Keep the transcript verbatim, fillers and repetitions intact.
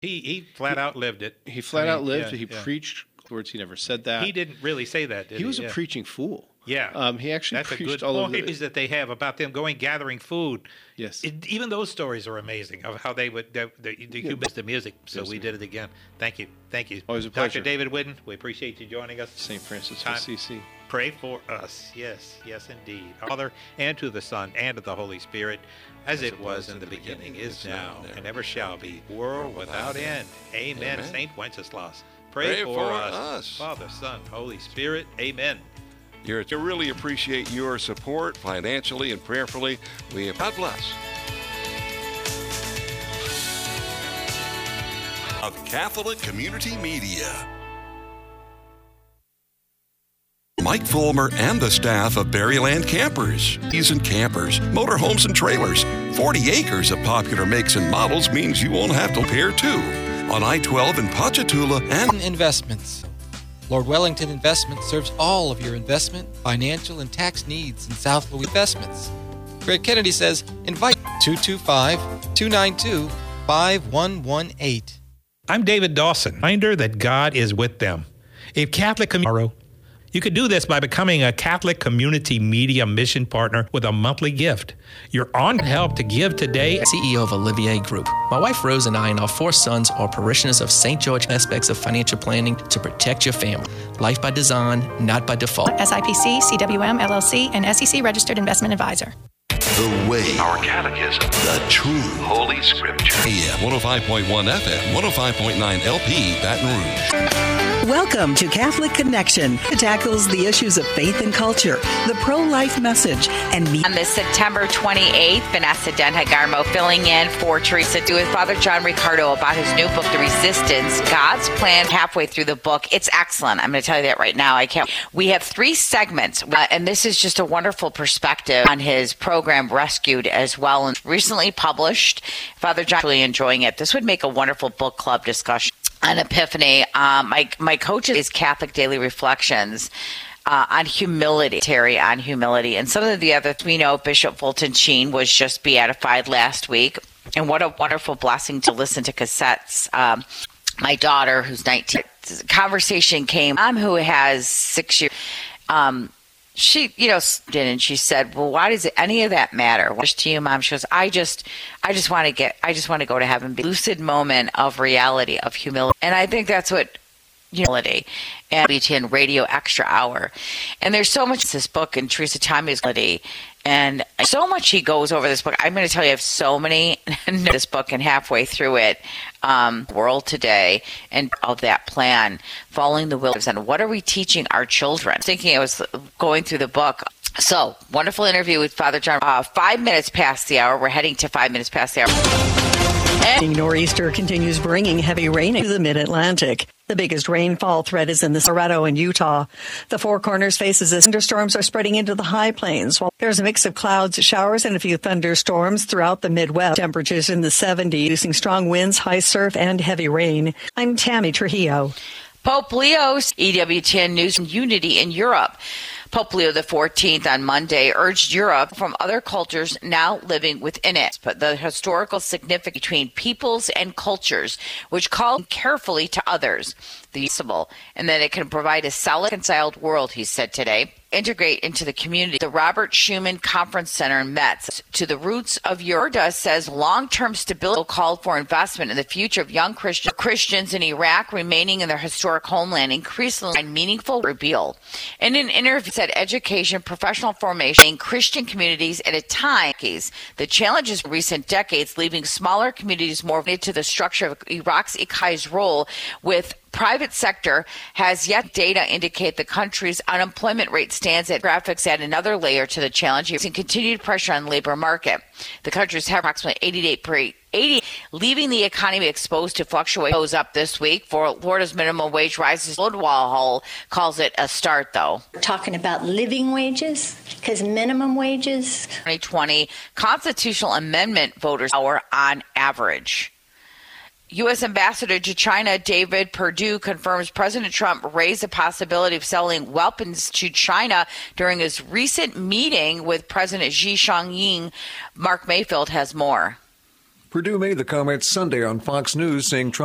He he flat he, out lived it. He flat I out mean, lived yeah, it. He yeah. preached words. He never said that. He didn't really say that, did he? He was yeah. a preaching fool. Yeah. Um, he actually That's preached a good all point over the... is that they have about them going gathering food. Yes. It, even those stories are amazing of how they would, the, the, the, you missed the music, so Yes, we sir. did it again. Thank you. Thank you. Always a Doctor pleasure. David Whidden, we appreciate you joining us. Saint Francis Time- of Assisi. Pray for us. Yes, yes, indeed. Father, and to the Son, and to the Holy Spirit, as it was in the beginning, is now, and ever shall be, world without end. Amen. Amen. Saint Wenceslas, pray, Pray for, for us. us. Father, Son, Holy Spirit. Amen. You're, I really appreciate your support financially and prayerfully. We have, God bless. Of Catholic Community Media. Mike Fulmer and the staff of Berryland Campers. And campers, motorhomes and trailers. forty acres of popular makes and models means you won't have to pair two. On I twelve in Ponchatoula and Investments. Lord Wellington Investments serves all of your investment, financial, and tax needs in South Louis Investments. Greg Kennedy says, invite two two five, two nine two, five one one eight. I'm David Dawson. Reminder that God is with them. If Catholic tomorrow, you could do this by becoming a Catholic Community Media Mission Partner with a monthly gift. You're on help to give today. C E O of Olivier Group. My wife Rose and I and our four sons are parishioners of Saint George. Aspects of financial planning to protect your family. Life by design, not by default. S I P C, C W M, L L C, and S E C Registered Investment Advisor. The Way, our catechism, the true Holy Scripture. A M one oh five point one F M, one oh five point nine L P, Baton Rouge. Welcome to Catholic Connection. It tackles the issues of faith and culture, the pro-life message, and me. On this September twenty-eighth, Vanessa Denhagarmo filling in for Teresa Do with Father John Ricardo about his new book, The Resistance, God's Plan. Halfway through the book. It's excellent. I'm going to tell you that right now. I can't. We have three segments, uh, and this is just a wonderful perspective on his program, Rescued, as well, and recently published. Father John, really enjoying it. This would make a wonderful book club discussion. On Epiphany, um, my my coach is Catholic Daily Reflections uh, on humility, Terry, on humility. And some of the other, we know Bishop Fulton Sheen was just beatified last week. And what a wonderful blessing to listen to cassettes. Um, my daughter, who's nineteen, conversation came, mom who has six years, um, she, you know, did, and she said, well, why does any of that matter? What's to you, Mom? She goes, I just, I just want to get, I just want to go to heaven. Be lucid moment of reality, of humility. And I think that's what humility and B T N Radio Extra Hour. And there's so much in this book, and Teresa Tommy's humility, and so much he goes over this book. I'm going to tell you, I have so many in this book, and halfway through it, um, world today, and of that plan, following the will, and what are we teaching our children? Thinking I was going through the book. So, wonderful interview with Father John. Uh, five minutes past the hour. We're heading to five minutes past the hour. And nor'easter continues bringing heavy rain to the mid-Atlantic. The biggest rainfall threat is in the Colorado and Utah. The Four Corners faces as thunderstorms are spreading into the high plains. While there's a mix of clouds, showers, and a few thunderstorms throughout the Midwest. Temperatures in the seventies, using strong winds, high surf, and heavy rain. I'm Tammy Trujillo. Pope Leo's E W T N News and Unity in Europe. Pope Leo the fourteenth on Monday urged Europe from other cultures now living within it, but the historical significance between peoples and cultures, which call carefully to others, the usable, and that it can provide a solid, reconciled world, he said today. Integrate into the community. The Robert Schuman Conference Center in Metz. To the roots of Yurda says long-term stability called for investment in the future of young Christian, Christians in Iraq remaining in their historic homeland, increasingly meaningful reveal. In an interview, said education, professional formation in Christian communities at a time, the challenges of recent decades, leaving smaller communities more to the structure of Iraq's I C A I's role with private sector has yet data indicate the country's unemployment rate stands at graphics add another layer to the challenge using continued pressure on the labor market. The country's had approximately eighty-eight per eighty, leaving the economy exposed to fluctuations. Goes up this week. For Florida's minimum wage rises. Woodwall calls it a start, though. We're talking about living wages because minimum wages. twenty twenty constitutional amendment voters hour on average. U S Ambassador to China David Perdue confirms President Trump raised the possibility of selling weapons to China during his recent meeting with President Xi Jinping. Mark Mayfield has more. Perdue made the comments Sunday on Fox News, saying Trump